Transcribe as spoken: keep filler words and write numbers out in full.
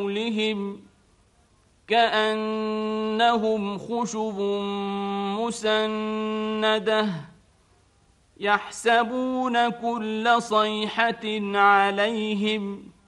قولهم كأنهم خشب مسندة يحسبون كل صيحة عليهم